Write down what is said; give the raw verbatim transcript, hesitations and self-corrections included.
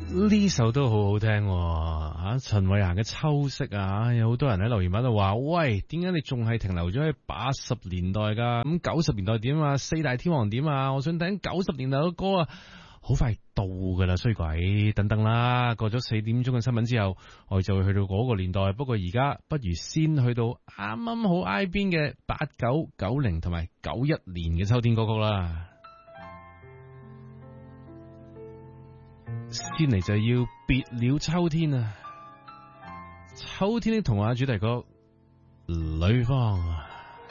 呢首都好好聽喎，啊陳慧嫻嘅秋色啊，有好多人喺留言板度話，喂，點解你仲係停留咗喺八十年代噶？咁九十年代點啊？四大天王點啊？我想聽九十年代嘅歌啊，好快到噶啦，衰鬼，等等啦。過咗四點鐘嘅新聞之後，我哋就會去到嗰個年代。不過而家不如先去到啱啱好挨邊嘅八九九零同埋九一年嘅秋天歌曲啦。先嚟就要別了秋天啊！秋天的童話主題曲《呂方》。